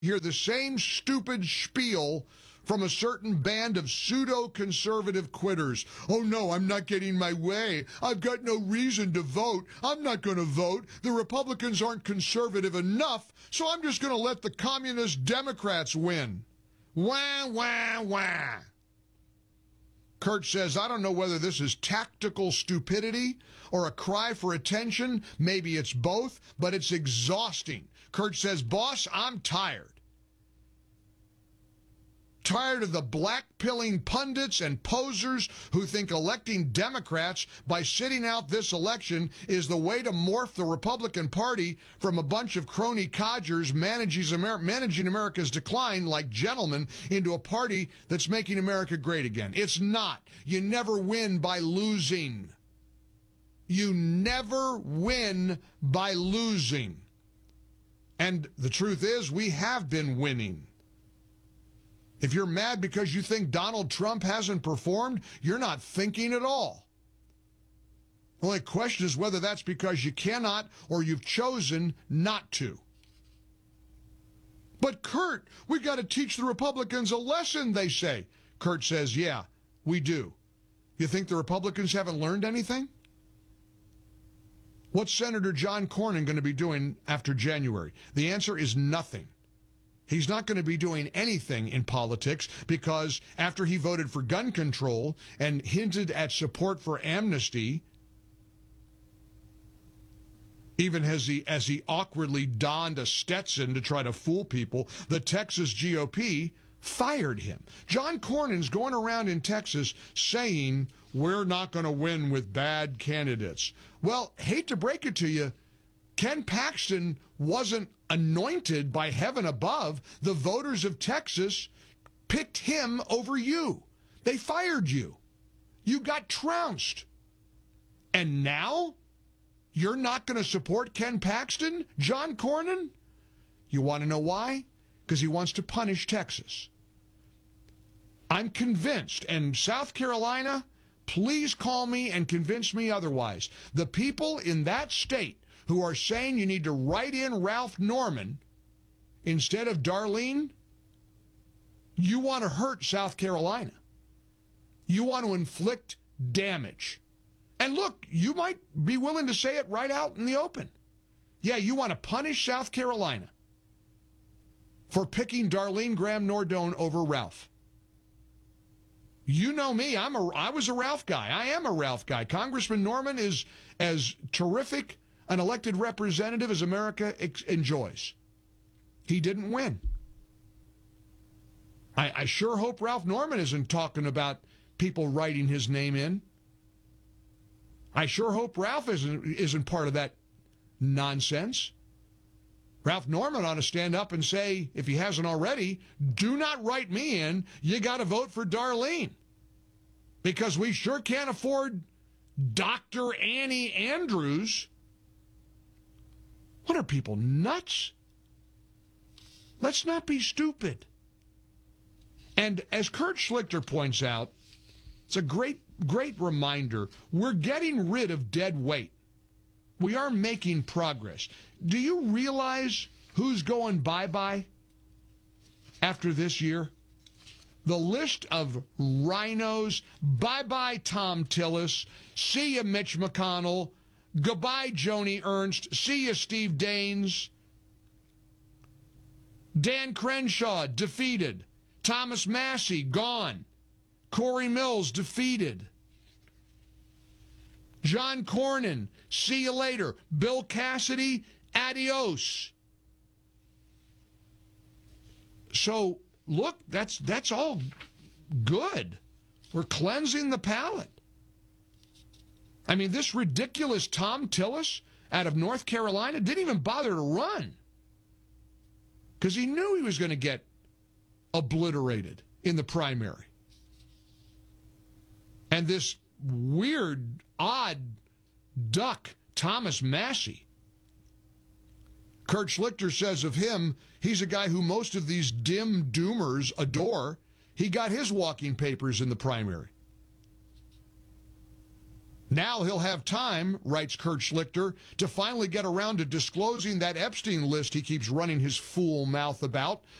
hear the same stupid spiel from a certain band of pseudo-conservative quitters. Oh, no, I'm not getting my way. I've got no reason to vote. I'm not going to vote. The Republicans aren't conservative enough, so I'm just going to let the communist Democrats win. Wah, wah, wah. Kurt says, I don't know whether this is tactical stupidity or a cry for attention. Maybe it's both, but it's exhausting. Kurt says, boss, I'm tired. Tired of the black-pilling pundits and posers who think electing Democrats by sitting out this election is the way to morph the Republican Party from a bunch of crony codgers managing America's decline like gentlemen into a party that's making America great again. It's not. You never win by losing. You never win by losing. And the truth is, we have been winning. If you're mad because you think Donald Trump hasn't performed, you're not thinking at all. The only question is whether that's because you cannot or you've chosen not to. But Kurt, we got to teach the Republicans a lesson, they say. Kurt says, yeah, we do. You think the Republicans haven't learned anything? What's Senator John Cornyn going to be doing after January? The answer is nothing. He's not going to be doing anything in politics because after he voted for gun control and hinted at support for amnesty, even as he awkwardly donned a Stetson to try to fool people, the Texas GOP fired him. John Cornyn's going around in Texas saying, we're not going to win with bad candidates. Well, hate to break it to you, Ken Paxton wasn't anointed by heaven above. The voters of Texas picked him over you. They fired you. You got trounced. And now you're not going to support Ken Paxton, John Cornyn? You want to know why? Because he wants to punish Texas. I'm convinced, and South Carolina, please call me and convince me otherwise. The people in that state who are saying you need to write in Ralph Norman instead of Darlene, you want to hurt South Carolina. You want to inflict damage. And look, you might be willing to say it right out in the open. Yeah, you want to punish South Carolina for picking Darlene Graham Nordone over Ralph. You know me, I was a Ralph guy. I am a Ralph guy. Congressman Norman is as terrific an elected representative as America enjoys. He didn't win. I sure hope Ralph Norman isn't talking about people writing his name in. I sure hope Ralph isn't part of that nonsense. Ralph Norman ought to stand up and say, if he hasn't already, do not write me in. You got to vote for Darlene. Because we sure can't afford Dr. Annie Andrews. What are people, nuts? Let's not be stupid. And as Kurt Schlichter points out, it's a great reminder. We're getting rid of dead weight. We are making progress. Do you realize who's going bye-bye after this year? The list of rhinos, bye-bye Tom Tillis, see ya Mitch McConnell, goodbye Joni Ernst, see ya Steve Daines, Dan Crenshaw, defeated, Thomas Massie, gone, Corey Mills, defeated, John Cornyn, see you later, Bill Cassidy, adios. So, look, that's all good. We're cleansing the palate. I mean, this ridiculous Tom Tillis out of North Carolina didn't even bother to run because he knew he was going to get obliterated in the primary. And this weird, odd duck, Thomas Massie, Kurt Schlichter says of him, he's a guy who most of these dim doomers adore. He got his walking papers in the primary. Now he'll have time, writes Kurt Schlichter, to finally get around to disclosing that Epstein list he keeps running his fool mouth about.